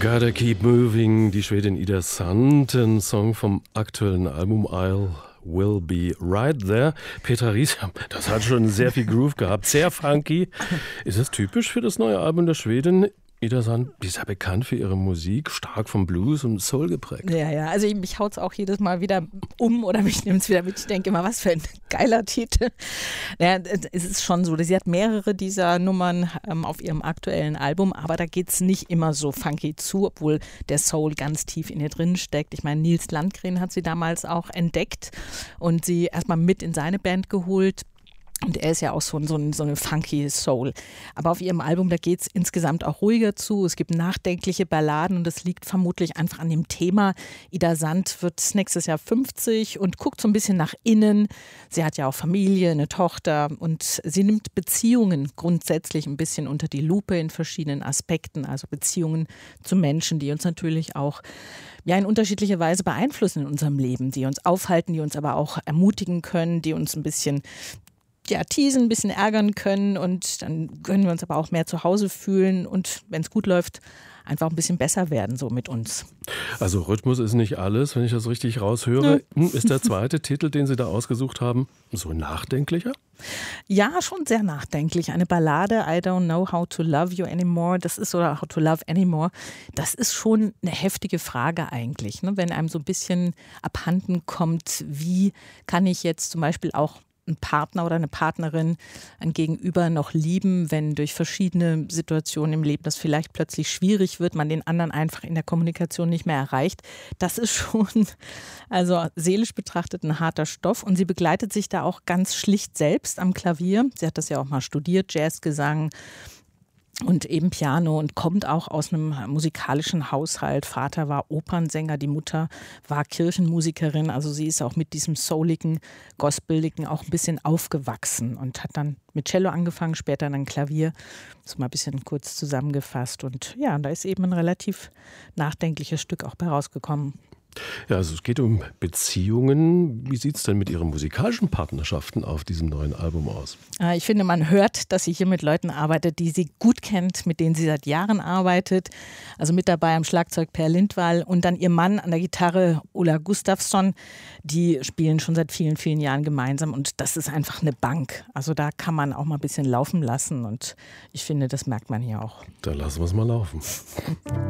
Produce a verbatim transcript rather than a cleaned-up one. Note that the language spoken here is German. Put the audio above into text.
Gotta Keep Moving, die Schwedin Ida Sand, ein Song vom aktuellen Album I'll Will Be Right There. Petra Ries, das hat schon sehr viel Groove gehabt, sehr funky. Ist das typisch für das neue Album der Schwedin? Ida Sand, die ist ja bekannt für ihre Musik, stark vom Blues und Soul geprägt. Ja, ja, also mich haut es auch jedes Mal wieder um oder mich nimmt es wieder mit. Ich denke immer, was für ein geiler Titel. Naja, es ist schon so, sie hat mehrere dieser Nummern ähm, auf ihrem aktuellen Album, aber da geht es nicht immer so funky zu, obwohl der Soul ganz tief in ihr drin steckt. Ich meine, Nils Landgren hat sie damals auch entdeckt und sie erstmal mit in seine Band geholt. Und er ist ja auch so, so, so eine funky Soul. Aber auf ihrem Album, da geht es insgesamt auch ruhiger zu. Es gibt nachdenkliche Balladen und das liegt vermutlich einfach an dem Thema. Ida Sand wird nächstes Jahr fünfzig und guckt so ein bisschen nach innen. Sie hat ja auch Familie, eine Tochter und sie nimmt Beziehungen grundsätzlich ein bisschen unter die Lupe in verschiedenen Aspekten. Also Beziehungen zu Menschen, die uns natürlich auch ja, in unterschiedlicher Weise beeinflussen in unserem Leben, die uns aufhalten, die uns aber auch ermutigen können, die uns ein bisschen ja, teasen, ein bisschen ärgern können und dann können wir uns aber auch mehr zu Hause fühlen und wenn es gut läuft, einfach ein bisschen besser werden so mit uns. Also Rhythmus ist nicht alles, wenn ich das richtig raushöre. Ja. Ist der zweite Titel, den Sie da ausgesucht haben, so nachdenklicher? Ja, schon sehr nachdenklich. Eine Ballade, I Don't Know How to Love You Anymore, das ist oder How to Love Anymore, das ist schon eine heftige Frage eigentlich, ne? Wenn einem so ein bisschen abhanden kommt, wie kann ich jetzt zum Beispiel auch einen Partner oder eine Partnerin, ein Gegenüber noch lieben, wenn durch verschiedene Situationen im Leben das vielleicht plötzlich schwierig wird, man den anderen einfach in der Kommunikation nicht mehr erreicht. Das ist schon, also seelisch betrachtet, ein harter Stoff und sie begleitet sich da auch ganz schlicht selbst am Klavier. Sie hat das ja auch mal studiert, Jazzgesang und eben Piano und kommt auch aus einem musikalischen Haushalt. Vater war Opernsänger, die Mutter war Kirchenmusikerin. Also sie ist auch mit diesem souligen, gospeligen auch ein bisschen aufgewachsen und hat dann mit Cello angefangen, später dann Klavier. Das mal ein bisschen kurz zusammengefasst. Und ja, da ist eben ein relativ nachdenkliches Stück auch bei rausgekommen. Ja, also es geht um Beziehungen. Wie sieht es denn mit Ihren musikalischen Partnerschaften auf diesem neuen Album aus? Ich finde, man hört, dass sie hier mit Leuten arbeitet, die sie gut kennt, mit denen sie seit Jahren arbeitet. Also mit dabei am Schlagzeug Per Lindwall und dann ihr Mann an der Gitarre Ulla Gustafsson. Die spielen schon seit vielen, vielen Jahren gemeinsam und das ist einfach eine Bank. Also da kann man auch mal ein bisschen laufen lassen und ich finde, das merkt man hier auch. Dann lassen wir es mal laufen.